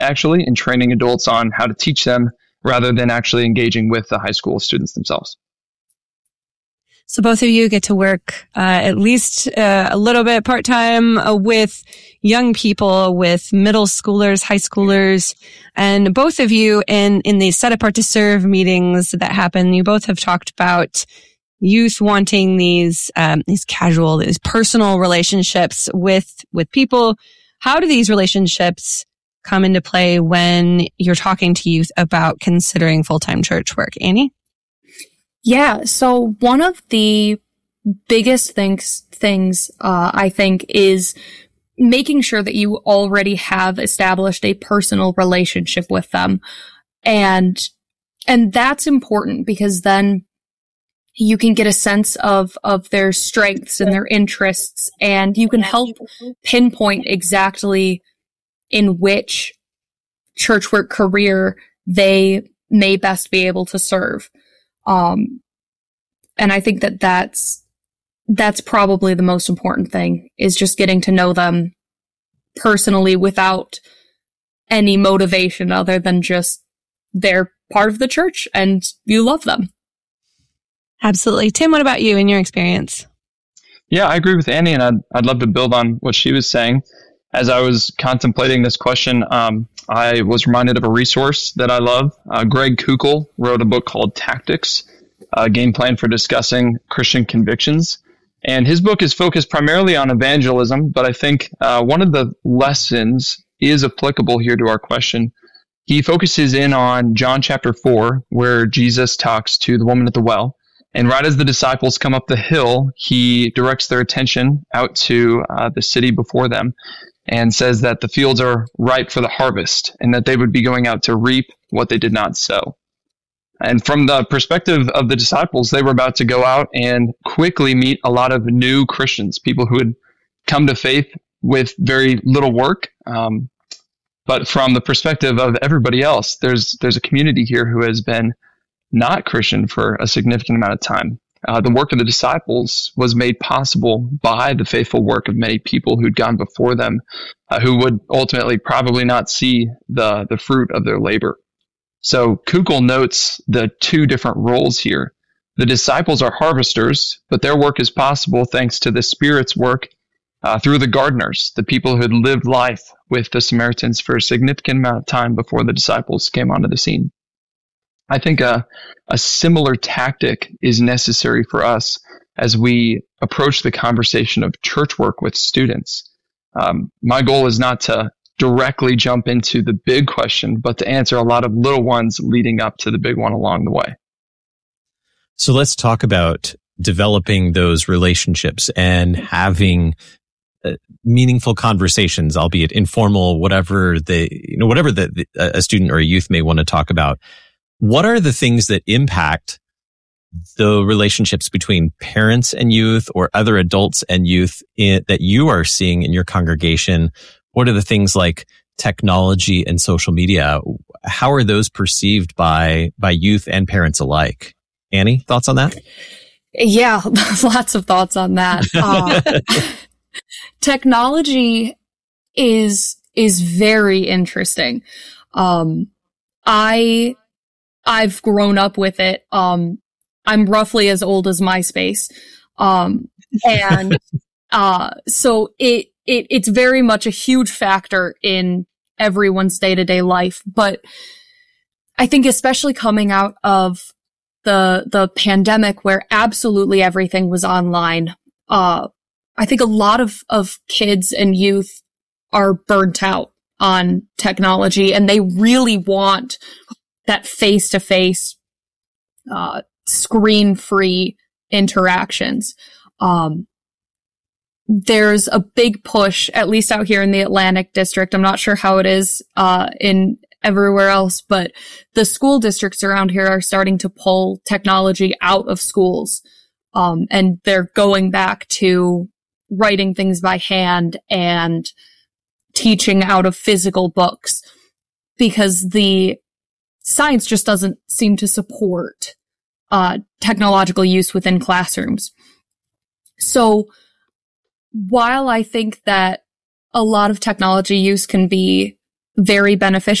actually, in training adults on how to teach them rather than actually engaging with the high school students themselves. So both of you get to work at least a little bit part-time with young people, with middle schoolers, high schoolers, and both of you in the Set Apart to Serve meetings that happen, you both have talked about youth wanting these casual, these personal relationships with people. How do these relationships come into play when you're talking to youth about considering full-time church work? Annie? Yeah, so one of the biggest things I think is making sure that you already have established a personal relationship with them. And that's important because then you can get a sense of their strengths and their interests, and you can help pinpoint exactly in which church work career they may best be able to serve. And I think that's probably the most important thing, is just getting to know them personally without any motivation other than just they're part of the church and you love them. Absolutely. Tim, what about you in your experience? Yeah, I agree with Annie, and I'd love to build on what she was saying. As I was contemplating this question, I was reminded of a resource that I love. Greg Koukl wrote a book called Tactics, a game plan for discussing Christian convictions. And his book is focused primarily on evangelism, but I think one of the lessons is applicable here to our question. He focuses in on John chapter 4, where Jesus talks to the woman at the well. And right as the disciples come up the hill, he directs their attention out to the city before them and says that the fields are ripe for the harvest and that they would be going out to reap what they did not sow. And from the perspective of the disciples, they were about to go out and quickly meet a lot of new Christians, people who had come to faith with very little work. But from the perspective of everybody else, there's a community here who has been not Christian for a significant amount of time. The work of the disciples was made possible by the faithful work of many people who'd gone before them, who would ultimately probably not see the fruit of their labor. So Koukl notes the two different roles here. The disciples are harvesters, but their work is possible thanks to the Spirit's work through the gardeners, the people who had lived life with the Samaritans for a significant amount of time before the disciples came onto the scene. I think a similar tactic is necessary for us as we approach the conversation of church work with students. My goal is not to directly jump into the big question, but to answer a lot of little ones leading up to the big one along the way. So let's talk about developing those relationships and having meaningful conversations, albeit informal, whatever a student or a youth may want to talk about. What are the things that impact the relationships between parents and youth or other adults and youth that you are seeing in your congregation? What are the things like technology and social media? How are those perceived by youth and parents alike? Annie, thoughts on that? Yeah, lots of thoughts on that. Technology is very interesting. I've grown up with it. I'm roughly as old as MySpace. And so it's very much a huge factor in everyone's day-to-day life. But I think especially coming out of the pandemic where absolutely everything was online, I think a lot of kids and youth are burnt out on technology, and they really want that face-to-face, screen-free interactions. There's a big push, at least out here in the Atlantic District. I'm not sure how it is in everywhere else, but the school districts around here are starting to pull technology out of schools. And they're going back to writing things by hand and teaching out of physical books because the science just doesn't seem to support technological use within classrooms. So while I think that a lot of technology use can be very beneficial.